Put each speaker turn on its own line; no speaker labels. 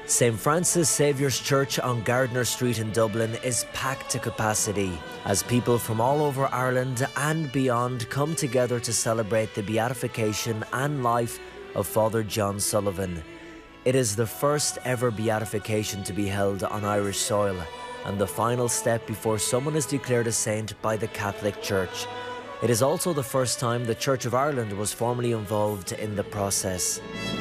St Francis Saviour's Church on Gardiner Street in Dublin is packed to capacity as people from all over Ireland and beyond come together to celebrate the beatification and life of Father John Sullivan. It is the first ever beatification to be held on Irish soil and the final step before someone is declared a saint by the Catholic Church. It is also the first time the Church of Ireland was formally involved in the process.